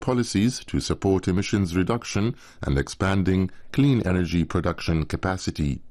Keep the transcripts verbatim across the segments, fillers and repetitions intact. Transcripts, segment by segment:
policies to support emissions reduction and expanding clean energy production capacity.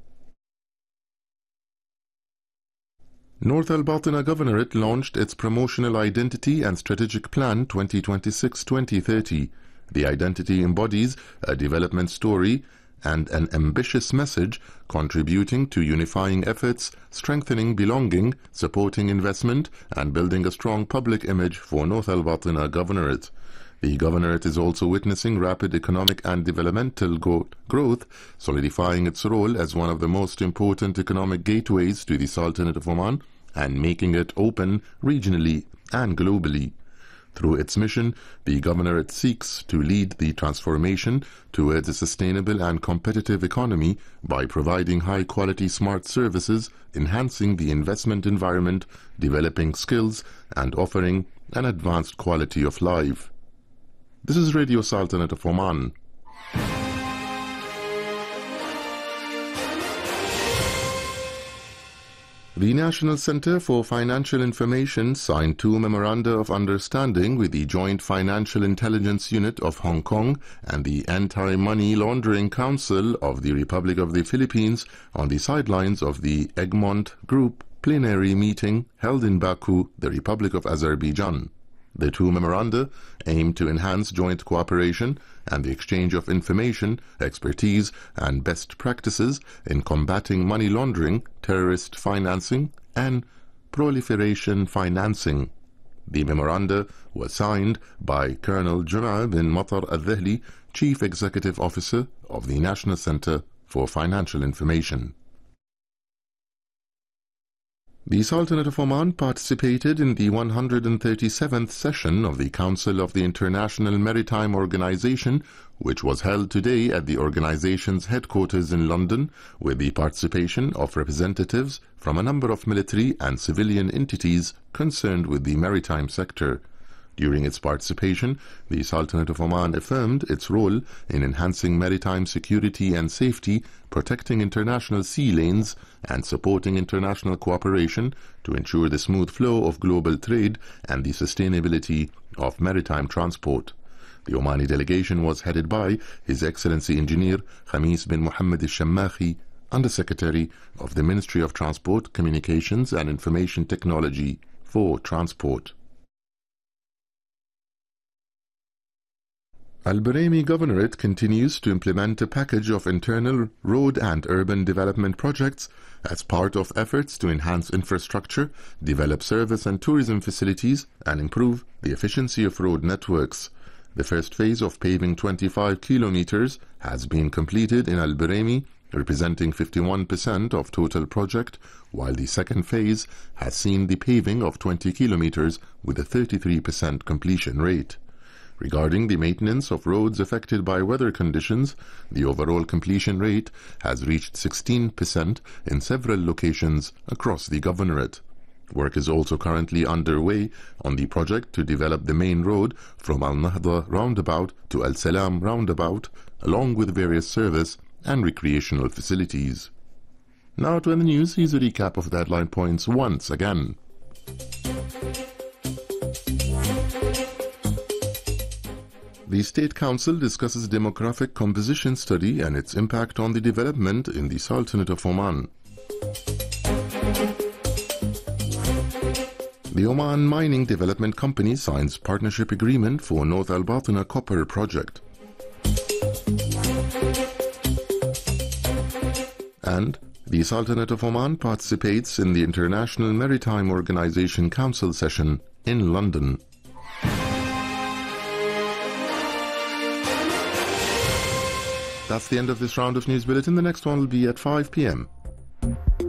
North Al Batina Governorate launched its Promotional Identity and Strategic Plan twenty twenty-six to twenty thirty. The identity embodies a development story and an ambitious message contributing to unifying efforts, strengthening belonging, supporting investment, and building a strong public image for North Al Batina Governorate. The Governorate is also witnessing rapid economic and developmental go growth, solidifying its role as one of the most important economic gateways to the Sultanate of Oman and making it open regionally and globally. Through its mission, the Governorate seeks to lead the transformation towards a sustainable and competitive economy by providing high-quality smart services, enhancing the investment environment, developing skills, and offering an advanced quality of life. This is Radio Sultanate of Oman. The National Center for Financial Information signed two Memoranda of Understanding with the Joint Financial Intelligence Unit of Hong Kong and the Anti-Money Laundering Council of the Republic of the Philippines on the sidelines of the Egmont Group plenary meeting held in Baku, the Republic of Azerbaijan. The two memoranda aim to enhance joint cooperation and the exchange of information, expertise, and best practices in combating money laundering, terrorist financing, and proliferation financing. The memoranda was signed by Colonel Juma bin Matar al-Dhahli, Chief Executive Officer of the National Center for Financial Information. The Sultanate of Oman participated in the one hundred thirty-seventh session of the Council of the International Maritime Organization, which was held today at the organization's headquarters in London, with the participation of representatives from a number of military and civilian entities concerned with the maritime sector. During its participation, the Sultanate of Oman affirmed its role in enhancing maritime security and safety, protecting international sea lanes, and supporting international cooperation to ensure the smooth flow of global trade and the sustainability of maritime transport. The Omani delegation was headed by His Excellency Engineer Khamis bin Mohammed al-Shammakhi, Undersecretary of the Ministry of Transport, Communications and Information Technology for Transport. Al-Baraymi Governorate continues to implement a package of internal road and urban development projects as part of efforts to enhance infrastructure, develop service and tourism facilities, and improve the efficiency of road networks. The first phase of paving twenty-five kilometers has been completed in Al-Baraymi, representing fifty-one percent of total project, while the second phase has seen the paving of twenty kilometers with a thirty-three percent completion rate. Regarding the maintenance of roads affected by weather conditions, the overall completion rate has reached sixteen percent in several locations across the Governorate. Work is also currently underway on the project to develop the main road from Al-Nahda roundabout to Al-Salam roundabout, along with various service and recreational facilities. Now to end the news, here's a recap of the headline points once again. The State Council discusses demographic composition study and its impact on the development in the Sultanate of Oman. The Oman Mining Development Company signs partnership agreement for North Al Batina Copper Project. And the Sultanate of Oman participates in the International Maritime Organization Council session in London. That's the end of this round of News Bulletin. The next one will be at five p m